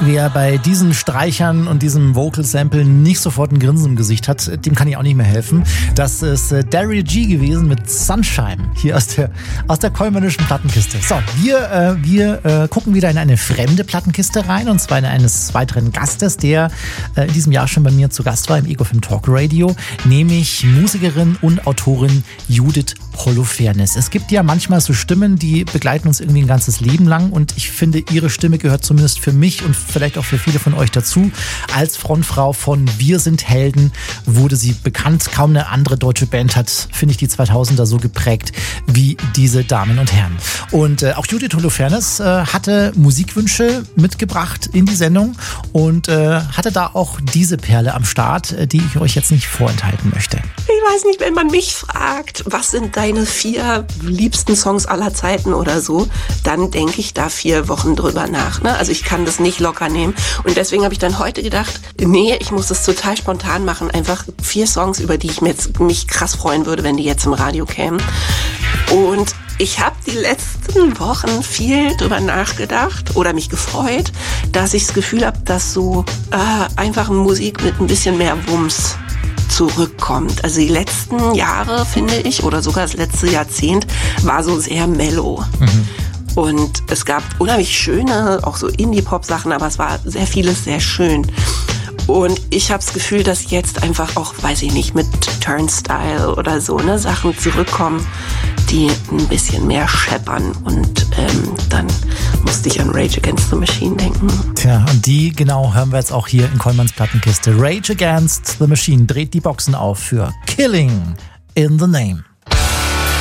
Wer bei diesen Streichern und diesem Vocal Sample nicht sofort ein Grinsen im Gesicht hat, dem kann ich auch nicht mehr helfen. Das ist Daryl G gewesen mit Sunshine hier aus der Kollmannischen Plattenkiste. So, wir gucken wieder in eine fremde Plattenkiste rein, und zwar in eines weiteren Gastes, der in diesem Jahr schon bei mir zu Gast war im Ego Film Talk Radio, nämlich Musikerin und Autorin Judith Holofernes. Es gibt ja manchmal so Stimmen, die begleiten uns irgendwie ein ganzes Leben lang, und ich finde, ihre Stimme gehört zumindest für mich und vielleicht auch für viele von euch dazu. Als Frontfrau von Wir sind Helden wurde sie bekannt. Kaum eine andere deutsche Band hat, finde ich, die 2000er so geprägt wie diese Damen und Herren. Und auch Judith Holofernes hatte Musikwünsche mitgebracht in die Sendung und hatte da auch diese Perle am Start, die ich euch jetzt nicht vorenthalten möchte. Ich weiß nicht, wenn man mich fragt, was sind deine 4 liebsten Songs aller Zeiten oder so, dann denke ich da 4 Wochen drüber nach. Ne? Also ich kann das nicht locker nehmen. Und deswegen habe ich dann heute gedacht, nee, ich muss das total spontan machen. Einfach 4 Songs, über die ich mich krass freuen würde, wenn die jetzt im Radio kämen. Und ich habe die letzten Wochen viel drüber nachgedacht oder mich gefreut, dass ich das Gefühl habe, dass so einfach Musik mit ein bisschen mehr Wumms zurückkommt. Also die letzten Jahre, finde ich, oder sogar das letzte Jahrzehnt, war so sehr mellow. Mhm. Und es gab unheimlich schöne, auch so Indie-Pop-Sachen, aber es war sehr vieles sehr schön. Und ich habe das Gefühl, dass jetzt einfach auch, weiß ich nicht, mit Turnstile oder so, ne, Sachen zurückkommen, die ein bisschen mehr scheppern. Und dann musste ich an Rage Against the Machine denken. Tja, und die genau hören wir jetzt auch hier in Kollmanns Plattenkiste. Rage Against the Machine dreht die Boxen auf für Killing in the Name.